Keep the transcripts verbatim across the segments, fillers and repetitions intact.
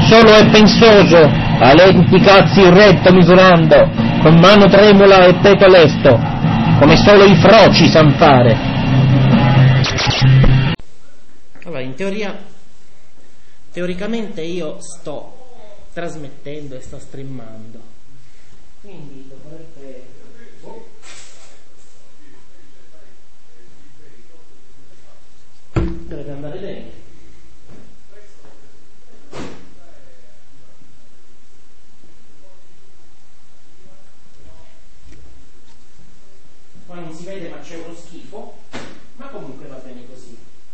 solo e pensoso, a lenti cazzi il retto misurando, con mano tremula e petto lesto, come solo i froci san fare. Allora, in teoria, teoricamente io sto trasmettendo e sto streamando, quindi dovrebbe... dovrebbe andare bene. Qua non si vede, ma c'è uno schifo, ma comunque va bene così.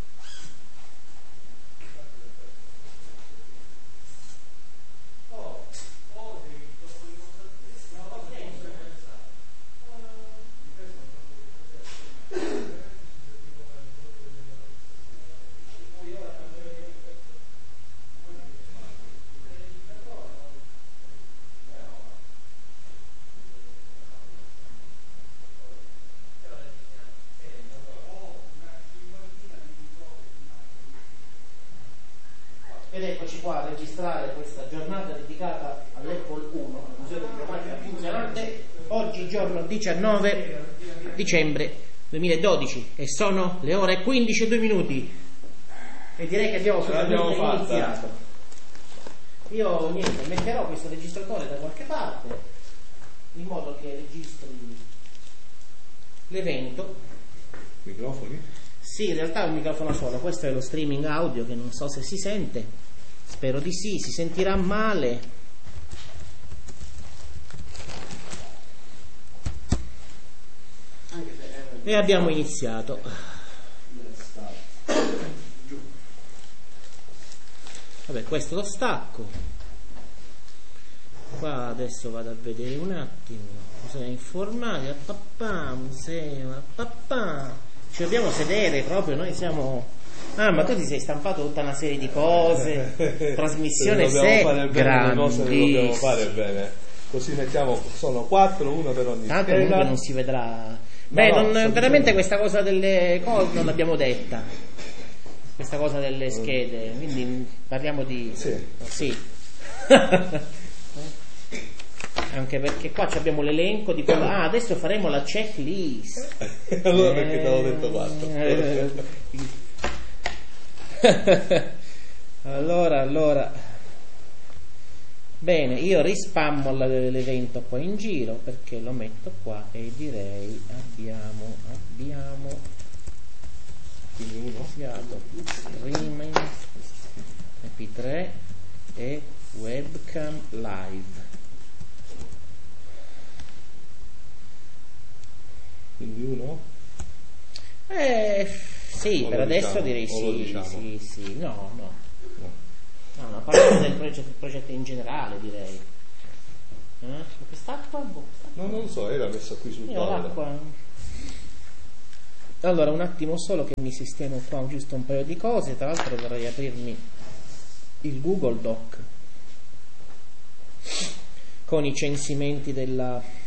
Ed eccoci qua a registrare questa giornata dedicata all'Apple uno, al Museo dell'Informatica Funzionante, oggi giorno diciannove dicembre duemiladodici e sono le ore quindici e due minuti e direi che abbiamo finalmente iniziato. Io niente, metterò questo registratore da qualche parte in modo che registri l'evento. Microfoni? Sì, in realtà è un microfono solo, questo è lo streaming audio che non so se si sente, spero di sì, si sentirà male. E abbiamo iniziato. Vabbè, questo lo stacco. Qua adesso vado a vedere un attimo. Bisogna informare, papà, museo, papà. Ci dobbiamo sedere proprio, noi siamo... Ah, ma tu ti sei stampato tutta una serie di cose, trasmissione sé, grandissimo. Dobbiamo fare bene, così mettiamo, sono quattro, uno per ogni tanto scheda. Comunque non si vedrà. Beh, no, no, non, veramente dicendo... questa cosa delle cose non l'abbiamo detta, questa cosa delle schede, quindi parliamo di... Sì. Sì. Anche perché qua abbiamo l'elenco di quello. Ah, adesso faremo la checklist. Allora perché te l'ho detto quattro. allora, allora. Bene, io rispammo l'evento qua in giro perché lo metto qua e direi abbiamo abbiamo iniziato streaming M P tre e webcam live. Quindi uno? Eh sì, o per adesso diciamo, direi sì, diciamo. sì, sì, no, no. No, no, no parliamo del progetto, progetto in generale, direi. Eh? Quest'acqua? Boh, no, non lo so, era messa qui sul tavolo. L'acqua. Allora, un attimo solo che mi sistemo qua giusto un paio di cose, tra l'altro vorrei aprirmi il Google Doc con i censimenti della